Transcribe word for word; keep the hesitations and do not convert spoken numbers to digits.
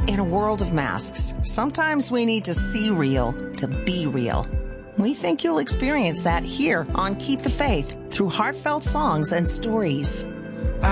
In a world of masks, sometimes we need to see real to be real. We think you'll experience that here on Keep the Faith through heartfelt songs and stories.